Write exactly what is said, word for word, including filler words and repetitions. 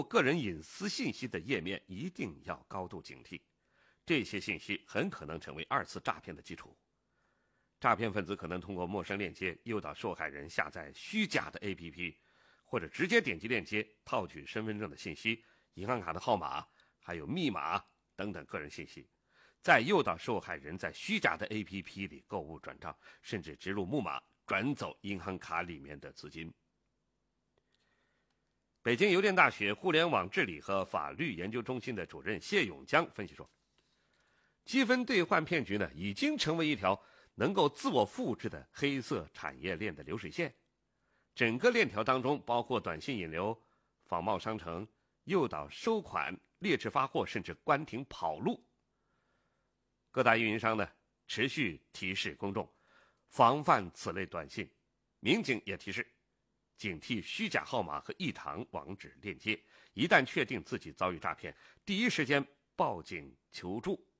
个人隐私信息的页面一定要高度警惕，这些信息很可能成为二次诈骗的基础。诈骗分子可能通过陌生链接诱导受害人下载虚假的 A P P， 或者直接点击链接套取身份证的信息、银行卡的号码，还有密码等等个人信息，再诱导受害人在虚假的 A P P 里购物转账，甚至植入木马转走银行卡里面的资金。北京邮电大学互联网治理和法律研究中心的主任谢永江分析说，积分兑换骗局呢，已经成为一条能够自我复制的黑色产业链的流水线。整个链条当中，包括短信引流、仿冒商城、诱导收款、劣质发货，甚至关停跑路。各大运营商呢，持续提示公众防范此类短信。民警也提示警惕虚假号码和异常网址链接，一旦确定自己遭遇诈骗，第一时间报警求助。